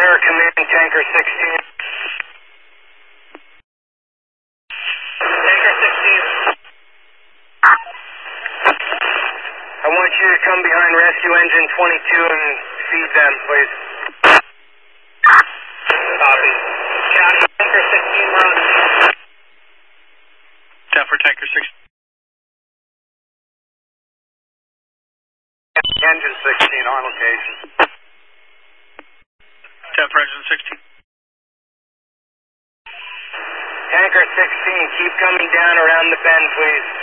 Sir, command tanker 16. Tanker 16. I want you to come behind rescue engine 22 and feed them, please. Copy. County tanker 16 run. Down for tanker 16. Engine 16 on location. Down for engine 16. Tanker 16, keep coming down around the bend, please.